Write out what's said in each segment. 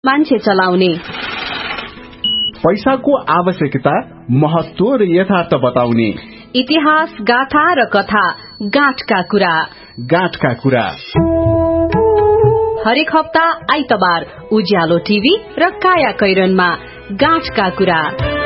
मान्छे चलाउने, पैसाको आवश्यकता, महत्व र यथार्थ बताउने, इतिहास, गाथा र कथा, गाँठका कुरा हरेक हप्ता आइतबार उज्यालो टिभी र काया कैरनमा गाँठका कुरा।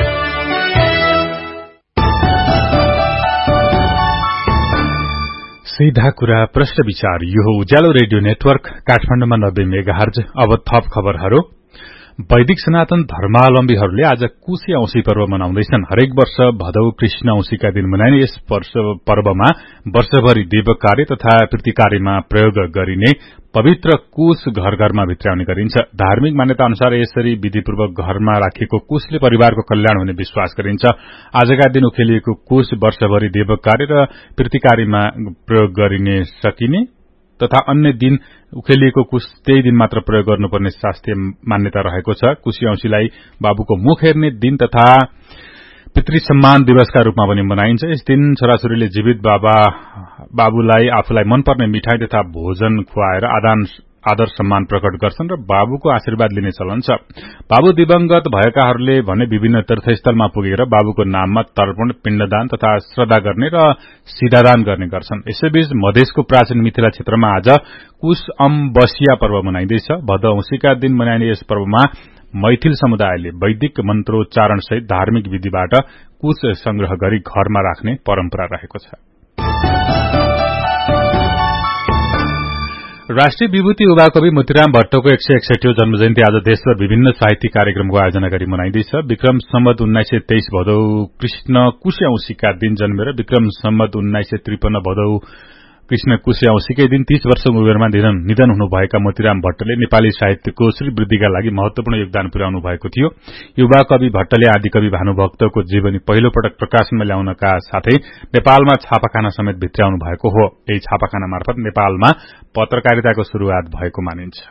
सीधा कुरा, प्रश्न विचार। यो हो उज्यालो रेडियो नेटवर्क काठमाडौँमा 90 मेगाहर्ज। अब थप खबरहरू। वैदिक सनातन धर्मावलम्बीहरूले आज कुशे औँसी पर्व मनाउँदैछन्। हरेक वर्ष भदौ कृष्ण औँसीका दिन मनाइने यस पर्वमा वर्षभरि देव कार्य तथा पृथ्वी कार्यमा प्रयोग गरिने पवित्र कुश घर घरमा भित्राउने गरिन्छ। धार्मिक मान्यता अनुसार यसरी विधिपूर्वक घरमा राखिएको कुशले परिवारको कल्याण हुने विश्वास गरिन्छ। आजका दिन उखेलिएको कुश वर्षभरि देव कार्य र पृथ्वी कार्यमा प्रयोग गरिने सकिने तथा अन्य दिन उखेलिएको कुश त्यही दिन मात्र प्रयोग गर्नुपर्ने शास्त्रीय मान्यता रहेको छ। कुशी औँसीलाई बाबुको मुख हेर्ने दिन तथा पितृ सम्मान दिवसका रूपमा पनि मनाइन्छ। यस दिन छोराछोरीले जीवित बाबुलाई आफूलाई मनपर्ने मिठाई तथा भोजन खुवाएर आदर सम्मान प्रकट गर्छन् र बाबुको आशीर्वाद लिने चलन छ। बाबु दिवंगत भएकाहरूले भने विभिन्न तीर्थस्थलमा पुगेर बाबुको नाममा तर्पण, पिण्डदान तथा श्रद्धा गर्ने र सिधादान गर्ने गर्छन्। यसैबीच मधेसको प्राचीन मिथिला क्षेत्रमा आज कुश अम्बसिया पर्व मनाइँदैछ। भदौ औँसीका दिन मनाइने यस पर्वमा मैथिल समुदायले वैदिक मन्त्रोच्चारण सहित धार्मिक विधिबाट कुश संग्रह गरी घरमा राख्ने परम्परा रहेको छ। राष्ट्रिय विभूति युवा कवि मोतीराम भट्टको 161औं जन्मजयन्ती आज देशभर विभिन्न साहित्यिक कार्यक्रमको आयोजना गरी मनाइँदैछ। विक्रम सम्वत 1923 भदौ कृष्ण कुशे औँसीका दिन जन्मेर विक्रम सम्वत 1953 भदौ कृष्ण कुशे औँसीकै दिन 30 वर्षको उमेरमा निधन हुनुभएका मोतीराम भट्टले नेपाली साहित्यको श्रीवृद्धिका लागि महत्वपूर्ण योगदान पुर्याउनु भएको थियो। युवा कवि भट्टले आदिकवि भानुभक्तको जीवनी पहिलो पटक प्रकाशनमा ल्याउनका साथै नेपालमा छापाखाना समेत भित्राउनु भएको हो। यही छापाखाना मार्फत नेपालमा पत्रकारिताको शुरूआत भएको मानिन्छ।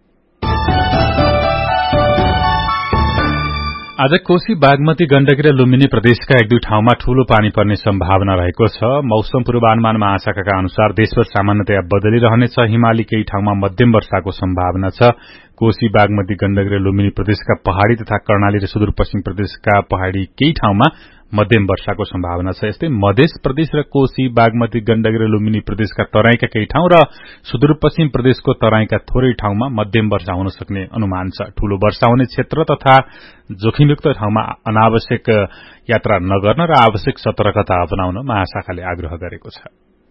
आज कोशी, बागमती, गण्डकी र लुम्बिनी प्रदेशका 1-2 ठाउँमा ठूलो पानी पर्ने सम्भावना रहेको छ। मौसम पूर्वानुमान महाशाखाका अनुसार देशभर सामान्यतया बदलिरहनेछ। हिमाली केही ठाउँमा मध्यम वर्षाको सम्भावना छ। कोशी, बागमती, गण्डकी र लुम्बिनी प्रदेशका पहाड़ी तथा कर्णाली र सुदूरपश्चिम प्रदेशका पहाड़ी केही ठाउँमा मध्यम वर्षाको सम्भावना छ। यस्तै मध्य प्रदेश र कोशी, बागमती, गण्डकी र लुम्बिनी प्रदेशका तराईका केही ठाउँ र सुदूरपश्चिम प्रदेशको तराईका थोरै ठाउँमा मध्यम वर्षा हुन सक्ने अनुमान छ। ठूलो वर्षा हुने क्षेत्र तथा जोखिमयुक्त ठाउँमा अनावश्यक यात्रा नगर्न र आवश्यक सतर्कता अपनाउन महाशाखाले आग्रह गरेको छ।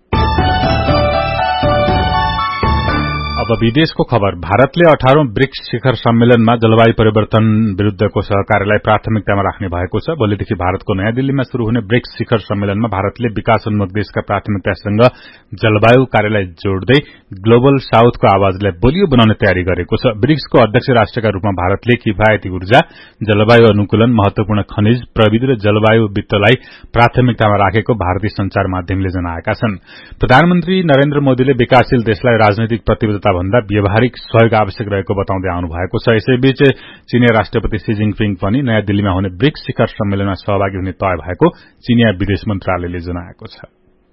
अब विदेशको खबर। भारतले 18औं ब्रिक्स शिखर सम्मेलनमा जलवायु परिवर्तन विरूद्धको सहकार्यलाई प्राथमिकतामा राख्ने भएको छ। भोलिदेखि भारतको नयाँ दिल्लीमा शुरू हुने ब्रिक्स शिखर सम्मेलनमा भारतले विकासोन्मुख देशका प्राथमिकतासँग जलवायु कार्यलाई जोड्दै ग्लोबल साउथको आवाजलाई बलियो बनाउने तयारी गरेको छ। ब्रिक्सको अध्यक्ष राष्ट्रका रूपमा भारतले किफायती ऊर्जा, जलवायु अनुकूलन, महत्वपूर्ण खनिज, प्रविधि र जलवायु वित्तलाई प्राथमिकतामा राखेको भारतीय संचार माध्यमले जनाएका छन्। प्रधानमन्त्री नरेन्द्र मोदीले विकासशील देशलाई राजनैतिक प्रतिबद्धता भन्दा व्यावहारिक सहयोग आवश्यक रहेको बताउँदै आउनु भएको छ। यसैबीच चीनिया राष्ट्रपति शी जिनपिङ पनि नयाँ दिल्लीमा हुने ब्रिक्स शिखर सम्मेलनमा सहभागी हुने तय भएको चीनिया विदेश मन्त्रालयले जनाएको छ।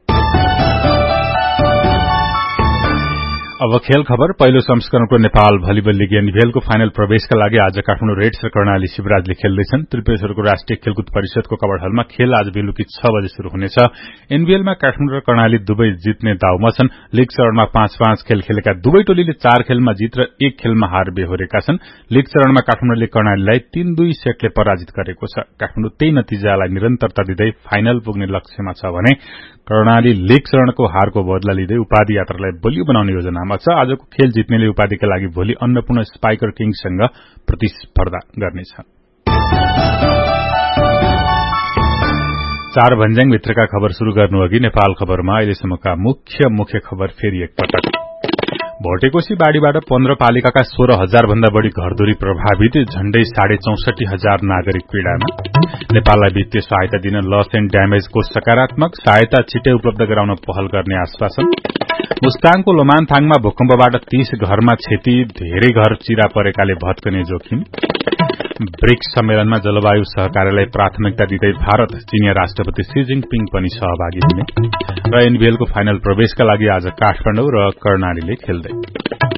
अब खेल खबर। पहिलो संस्करणको नेपाल भलिबल लिग एनभीएलको फाइनल प्रवेशका लागि आज काठमाडौँ रेड्स र कर्णाली शिवराजले खेल्दैछन्। त्रिपुरेश्वरको राष्ट्रिय खेलकुद परिषदको कवड हलमा खेल आज बेलुकी 6 बजे शुरू हुनेछ। एनभीएलमा काठमाडौँ र कर्णाली दुवै जित्ने दाउमा छन्। लीग चरणमा 5-5 खेल खेलेका दुवै टोलीले 4 खेलमा जित र 1 खेलमा हार बेहोरेका छन्। लीग चरणमा काठमाडौँले कर्णालीलाई 3-2 सेटले पराजित गरेको छ। काठमाडौँ त्यही नतिजालाई निरन्तरता दिँदै फाइनल पुग्ने लक्ष्यमा छ भने कर्णाली लीग चरणको हारको बदला लिँदै उपाधि यात्रालाई बलियो बनाउने योजनामा छ। आजको खेल जित्नेले उपाधिका लागि भोलि अन्नपूर्ण स्पाइकर किङ्ससँग प्रतिस्पर्धा गर्नेछ। 4 भन्ज्याङ भित्रका खबर शुरू गर्नु अघि नेपाल खबरमा अहिलेसम्मका मुख्य खबर फेरि एकपटक। भोटेकोशी बाढ़ीबाट 15 पालिकाका 16,000 भन्दा बढ़ी घरधुरी प्रभावित, झण्डै 64,500 नागरिक पीड़ामा। नेपाललाई वित्तीय सहायता दिन लस एण्ड ड्यामेजको सकारात्मक सहायता छिटै उपलब्ध गराउन पहल गर्ने आश्वासन। मुस्ताङको लोमानथाङमा भूकम्पबाट 30 घरमा क्षति, धेरै घर चिरा परेकाले भत्कने जोखिम। ब्रिक्स सम्मेलनमा जलवायु सहकार्यलाई प्राथमिकता दिँदै भारत, चीनिया राष्ट्रपति शी जिनपिङ पनि सहभागी हुने र एनभीएलको फाइनल प्रवेशका लागि आज काठमाडौँ र कर्णालीले खेल्दै।